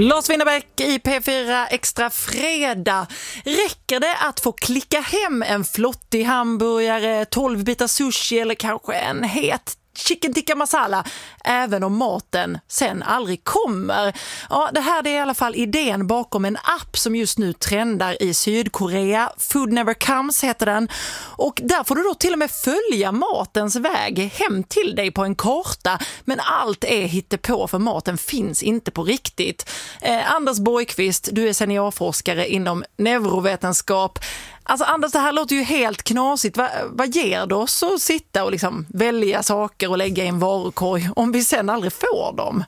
Lars Winnerbäck i P4 Extra fredag. Räcker det att få klicka hem en flottig hamburgare, 12 bitar sushi eller kanske en het chicken tikka masala även om maten sen aldrig kommer? Ja, det här är i alla fall idén bakom en app som just nu trendar i Sydkorea. Food Never Comes heter den. Och där får du då till och med följa matens väg hem till dig på en karta. Men allt är hittepå för maten finns inte på riktigt. Anders Borgqvist, du är seniorforskare inom neurovetenskap. Alltså Anders, det här låter ju helt knasigt. Vad ger det oss att sitta och liksom välja saker och lägga i en varukorg om vi sen aldrig får dem?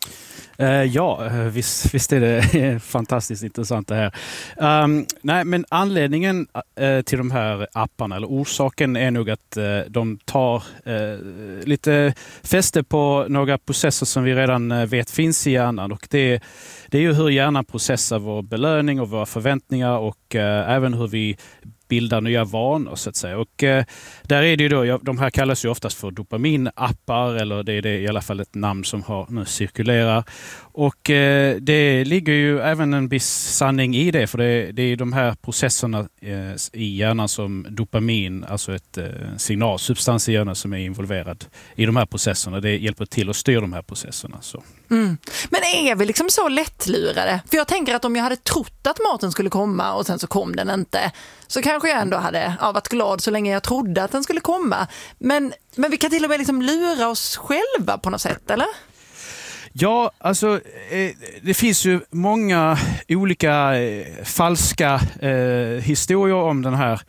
Visst är det fantastiskt intressant det här. Nej, men anledningen till de här apparna, eller orsaken, är nog att de tar lite fäste på några processer som vi redan vet finns i hjärnan. Och det är ju hur hjärnan processar vår belöning och våra förväntningar och även hur vi bildar nya vanor så att säga. Och där är det ju då, de här kallas ju oftast för dopaminappar, eller det är i alla fall ett namn som nu cirkulerar. Och det ligger ju även en viss sanning i det, för det är de här processerna i hjärnan som dopamin, alltså ett signalsubstans i hjärnan som är involverad i de här processerna. Det hjälper till att styra de här processerna. Så. Mm. Men är vi liksom så lättlurade? För jag tänker att om jag hade trott att maten skulle komma och sen så kom den inte, så kanske jag ändå hade varit glad så länge jag trodde att den skulle komma. Men vi kan till och med liksom lura oss själva på något sätt, eller? Ja, alltså det finns ju många olika falska historier om den här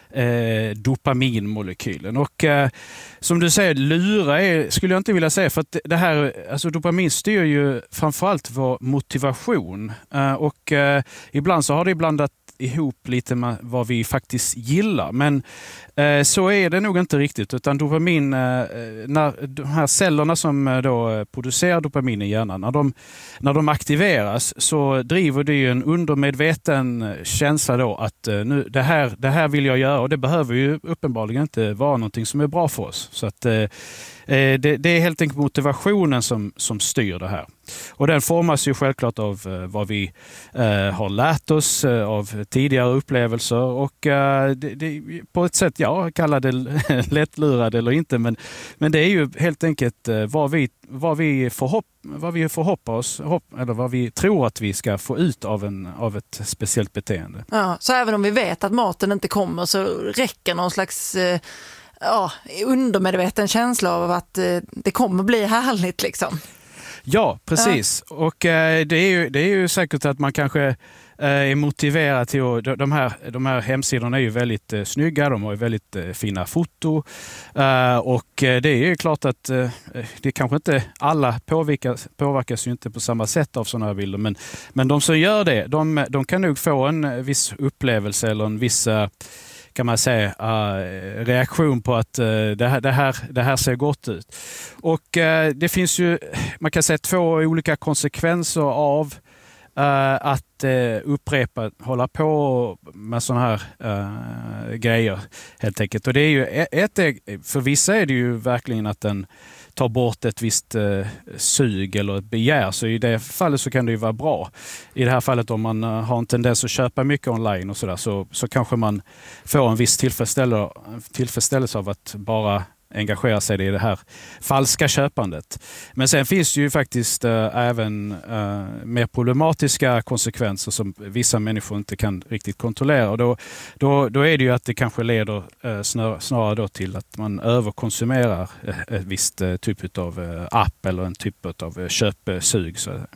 dopaminmolekylen. Och som du säger, lura skulle jag inte vilja säga, för att det här, alltså dopamin styr ju framförallt vår motivation. Och ibland så har det blandat ihop lite med vad vi faktiskt gillar. Men så är det nog inte riktigt, utan dopamin, när de här cellerna som då producerar dopamin i hjärnan, när de aktiveras, så driver det ju en undermedveten känsla då att nu, det här vill jag göra, och det behöver ju uppenbarligen inte vara någonting som är bra för oss. Så att det är helt enkelt motivationen som styr det här. Och den formas ju självklart av vad vi har lärt oss av tidigare upplevelser, och det på ett sätt, kalla det lättlurad eller inte, men det är ju helt enkelt vad vi förhoppar oss, eller vad vi tror att vi ska få ut av ett speciellt beteende. Ja, så även om vi vet att maten inte kommer, så räcker någon slags undermedveten känsla av att det kommer bli härligt liksom. Ja, precis. Ja. Och det är ju säkert att man kanske är motiverad till att de här hemsidorna är ju väldigt snygga, de har ju väldigt fina foto, och det är ju klart att det kanske inte alla påverkas ju inte på samma sätt av sådana här bilder, men de som gör det, de kan nog få en viss upplevelse eller en viss, kan man säga, reaktion på att det här ser gott ut. Och det finns ju, man kan säga, två olika konsekvenser av att hålla på med sådana här grejer helt enkelt. Och det är ju för vissa är det ju verkligen att den tar bort ett visst sug eller ett begär, så i det fallet så kan det ju vara bra. I det här fallet, om man har en tendens att köpa mycket online och sådär, så kanske man får en viss tillfredsställelse av att bara engagera sig i det här falska köpandet. Men sen finns det ju faktiskt även mer problematiska konsekvenser som vissa människor inte kan riktigt kontrollera. Och då är det ju att det kanske leder snarare då till att man överkonsumerar ett visst typ av app eller en typ av köpsug.